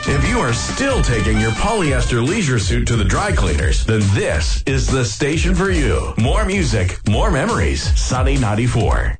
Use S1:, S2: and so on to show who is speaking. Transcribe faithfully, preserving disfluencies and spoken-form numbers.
S1: If you are still taking your polyester leisure suit to the dry cleaners, then this is the station for you. More music, more memories. Sunny ninety-four.